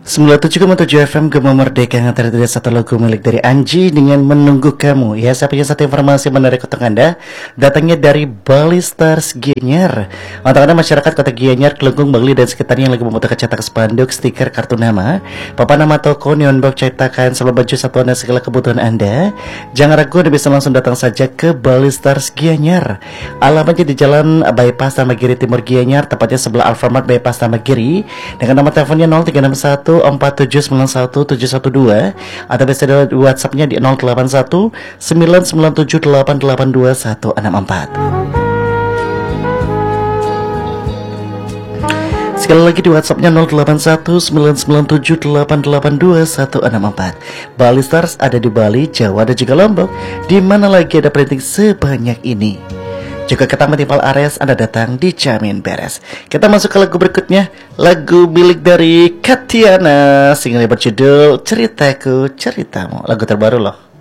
97,7 FM Gema Merdeka yang terdapat satu lagu milik dari Anji dengan Menunggu Kamu. Ya, saya punya satu informasi menarik untuk Anda. Datangnya dari Bali Stars Gianyar. Untuk Anda masyarakat kota Gianyar, Kelungkung, Bali dan sekitarnya yang lagi membutuhkan cetak spanduk, stiker, kartu nama, papan nama toko, neon box, cetakan, saldo baju, satuan dan segala kebutuhan Anda, jangan ragu, Anda bisa langsung datang saja ke Bali Stars Gianyar. Alamatnya di Jalan Bypass Tamagiri Timur Gianyar, tepatnya sebelah Alfamart Bypass Tamagiri. Dengan nomor teleponnya 0361 4791712 atau bisa di WhatsAppnya di 081 997882164. Sekali lagi di WhatsAppnya 081997882164. Bali Stars ada di Bali, Jawa dan juga Lombok. Di mana lagi ada printing sebanyak ini? Juga ke Taman Timpal Ares, Anda datang dijamin beres. Kita masuk ke lagu berikutnya, lagu milik dari Katiana, single berjudul Ceritaku Ceritamu, lagu terbaru loh.